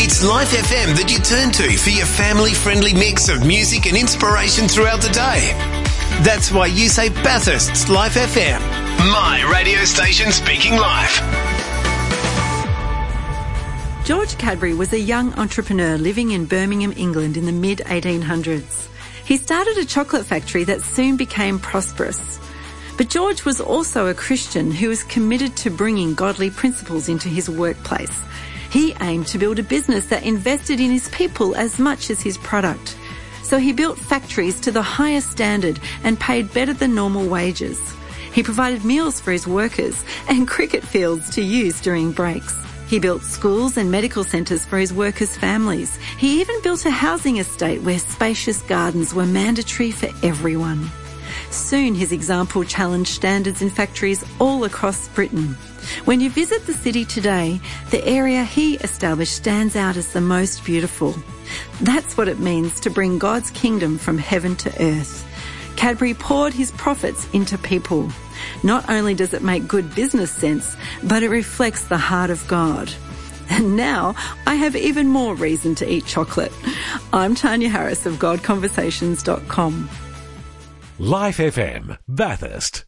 It's Life FM that you turn to for your family-friendly mix of music and inspiration throughout the day. That's why you say Bathurst's Life FM. My radio station speaking life. George Cadbury was a young entrepreneur living in Birmingham, England in the mid-1800s. He started a chocolate factory that soon became prosperous. But George was also a Christian who was committed to bringing godly principles into his workplace. He aimed to build a business that invested in his people as much as his product. So he built factories to the highest standard and paid better than normal wages. He provided meals for his workers and cricket fields to use during breaks. He built schools and medical centres for his workers' families. He even built a housing estate where spacious gardens were mandatory for everyone. Soon his example challenged standards in factories all across Britain. When you visit the city today, the area he established stands out as the most beautiful. That's what it means to bring God's kingdom from heaven to earth. Cadbury poured his profits into people. Not only does it make good business sense, but it reflects the heart of God. And now I have even more reason to eat chocolate. I'm Tanya Harris of GodConversations.com. Life FM, Bathurst.